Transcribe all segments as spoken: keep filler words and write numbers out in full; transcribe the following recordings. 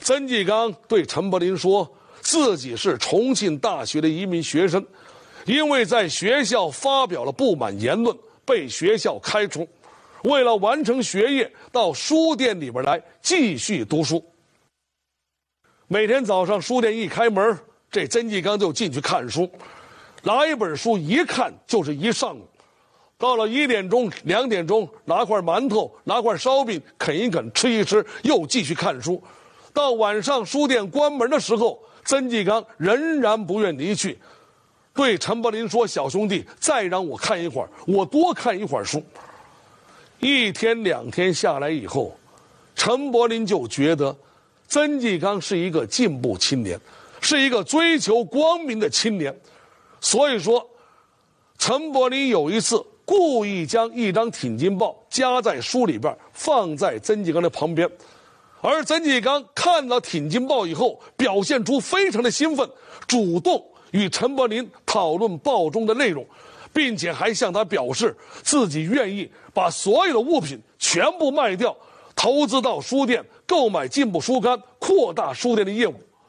曾纪刚对陈柏霖说，自己是重庆大学的一名学生，因为在学校发表了不满言论，被学校开除。为了完成学业，到书店里边来继续读书。每天早上书店一开门，这曾纪刚就进去看书，拿一本书一看就是一上午。到了一点钟、两点钟，拿块馒头、拿块烧饼啃一啃，吃一吃，又继续看书。到晚上书店关门的时候，曾纪刚仍然不愿离去，对陈柏霖说：“小兄弟，再让我看一会儿，我多看一会儿书。”一天两天下来以后，陈柏霖就觉得曾纪刚是一个进步青年，是一个追求光明的青年。所以说，陈柏霖有一次故意将一张挺进报夹在书里边，放在曾纪刚的旁边。而曾纪刚看到挺进报以后，表现出非常的兴奋，主动与陈柏霖讨论报中的内容，并且还向他表示自己愿意把所有的物品全部卖掉，投资到书店，购买进步书刊，扩大书店的业务。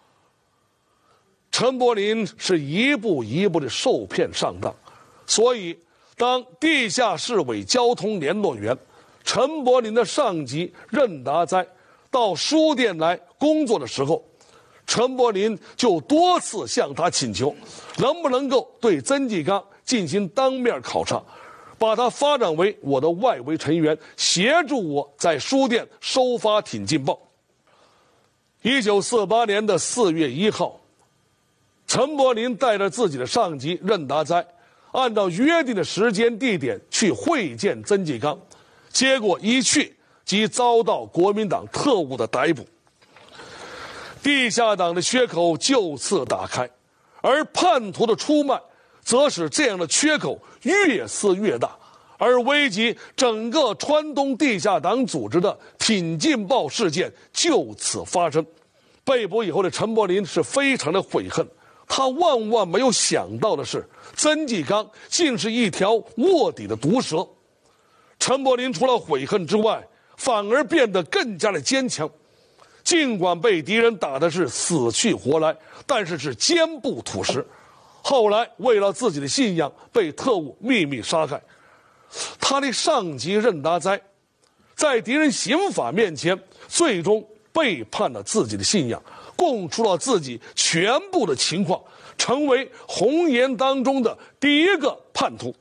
陈柏霖是一步一步的受骗上当，所以当地下市委交通联络员陈柏霖的上级任达哉到书店来工作的时候，陈柏霖就多次向他请求，能不能够对曾纪刚进行当面考察，把他发展为我的外围成员，协助我在书店收发挺进报。一九四八年的四月一号，陈柏霖带着自己的上级任达哉，按照约定的时间地点去会见曾纪刚，结果一去即遭到国民党特务的逮捕。地下党的缺口就此打开，而叛徒的出卖则使这样的缺口越撕越大，而危及整个川东地下党组织的挺进报事件就此发生。被捕以后的陈柏霖是非常的悔恨，他万万没有想到的是，曾纪刚竟是一条卧底的毒蛇。陈柏霖除了悔恨之外，反而变得更加的坚强。尽管被敌人打的是死去活来，但是是坚不吐实。后来为了自己的信仰，被特务秘密杀害。他的上级任达哉在敌人刑法面前，最终背叛了自己的信仰，供出了自己全部的情况，成为红岩当中的第一个叛徒。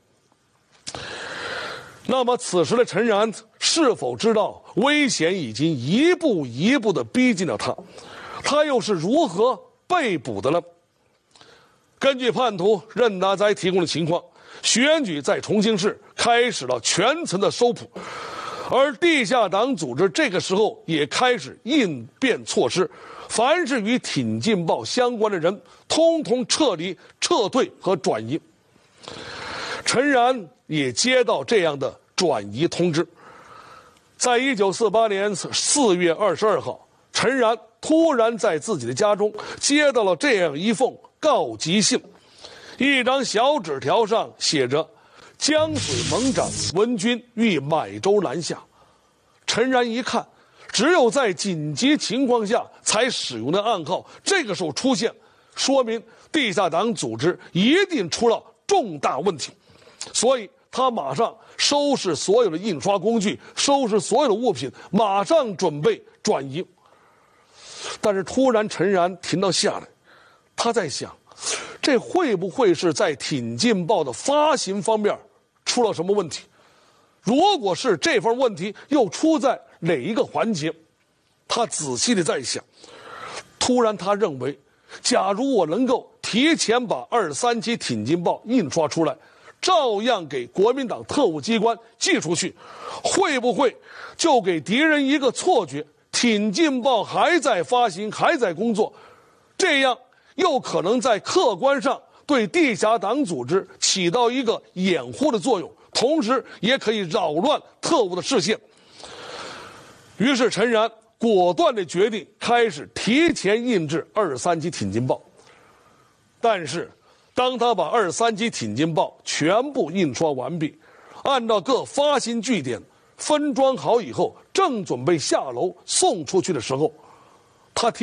那么此时的陈然是否知道危险已经一步一步地逼近了他？他又是如何被捕的呢？根据叛徒任达哉提供的情况，选举在重庆市开始了全层的收捕，而地下党组织这个时候也开始应变措施，凡是与挺进报相关的人，通通撤离、撤退和转移。陈然也接到这样的转移通知。在一九四八年四月二十二号，陈然突然在自己的家中接到了这样一封告急信，一张小纸条上写着：“江水猛涨，文军欲买州南下。”陈然一看，只有在紧急情况下才使用的暗号，这个时候出现，说明地下党组织一定出了重大问题，所以他马上收拾所有的印刷工具，收拾所有的物品，马上准备转移。但是突然陈然停了下来，他在想，这会不会是在挺进报的发行方面出了什么问题？如果是这份问题又出在哪一个环节？他仔细的在想，突然他认为，假如我能够提前把二十三期挺进报印刷出来，照样给国民党特务机关寄出去，会不会就给敌人一个错觉，挺进报还在发行，还在工作，这样又可能在客观上对地下党组织起到一个掩护的作用，同时也可以扰乱特务的视线。于是陈然果断地决定开始提前印制二十三期挺进报。但是当他把二十三期挺进报全部印刷完毕，按照各发行据点分装好以后，正准备下楼送出去的时候，